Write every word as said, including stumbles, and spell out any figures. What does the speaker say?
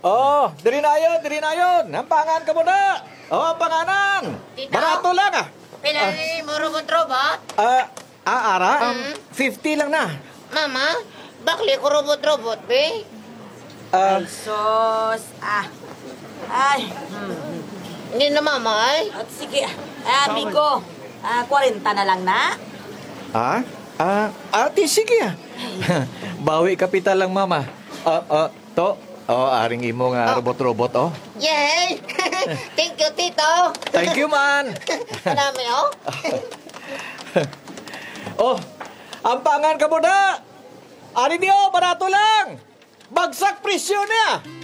Oh, diri na yun, diri na yun. Ang pangan ka muna. Oh, ang panganan. Tita? Barato lang ah. Pinali mo robot-robot? Ah, ah, Ara, um, Mm. fifty lang na. Mama, bakli ko robot-robot, be? Ah, Ay, sos. Ah. Ay. Hmm. Hindi na, mama, ay. At sige. Ah, amigo. Ah, forty na lang na. ah, ah, ate, sige ah. Bawi kapital lang, mama. Ah, ah, to. Oh, aring imo nga robot-robot, oh. Yay! Thank you, Tito. Thank you, man. Marami, oh. Oh, ang pangan ka muna. Ari niyo, barato lang. Bagsak presyo niya.